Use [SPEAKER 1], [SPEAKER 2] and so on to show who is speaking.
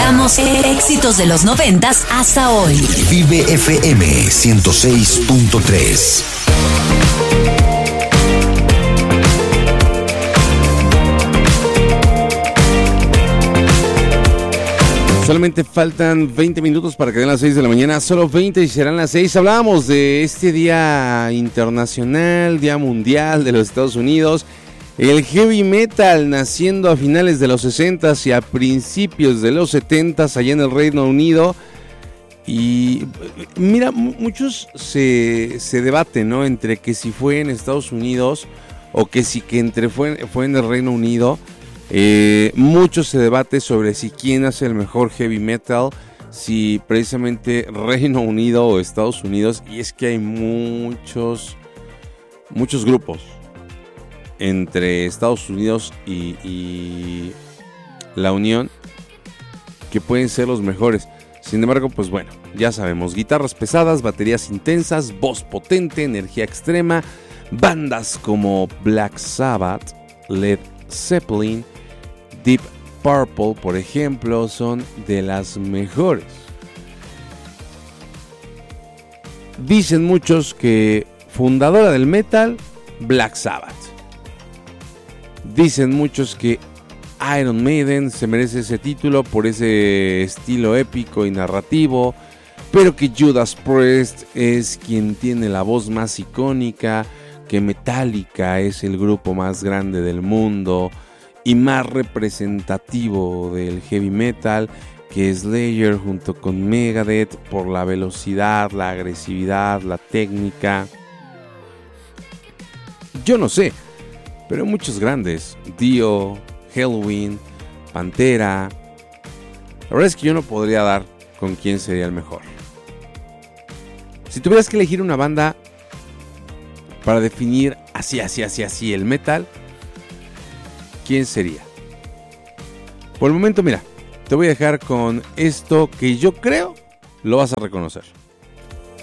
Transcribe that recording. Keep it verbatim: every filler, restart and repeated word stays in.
[SPEAKER 1] recordamos éxitos de los noventas hasta hoy.
[SPEAKER 2] Vive F M ciento seis punto tres.
[SPEAKER 3] Solamente faltan veinte minutos para que den las seis de la mañana, solo veinte y serán las seis. Hablábamos de este día internacional, día mundial de los Estados Unidos. El heavy metal naciendo a finales de los sesentas y a principios de los setentas allá en el Reino Unido. Y mira, muchos se, se debaten, ¿no? Entre que si fue en Estados Unidos o que si que entre fue, fue en el Reino Unido. Eh, mucho se debate sobre si quién hace el mejor heavy metal, si precisamente Reino Unido o Estados Unidos, y es que hay muchos muchos grupos entre Estados Unidos y, y la Unión que pueden ser los mejores. Sin embargo, pues bueno, ya sabemos, guitarras pesadas, baterías intensas, voz potente, energía extrema, bandas como Black Sabbath, Led Zeppelin, Deep Purple, por ejemplo, son de las mejores. Dicen muchos que fundadora del metal, Black Sabbath. Dicen muchos que Iron Maiden se merece ese título por ese estilo épico y narrativo, pero que Judas Priest es quien tiene la voz más icónica, que Metallica es el grupo más grande del mundo y más representativo del heavy metal, que Slayer junto con Megadeth por la velocidad, la agresividad, la técnica. Yo no sé, pero muchos grandes, Dio, Helloween, Pantera. La verdad es que yo no podría dar con quién sería el mejor. Si tuvieras que elegir una banda para definir así, así, así, así el metal, ¿quién sería? Por el momento, mira, te voy a dejar con esto que yo creo lo vas a reconocer.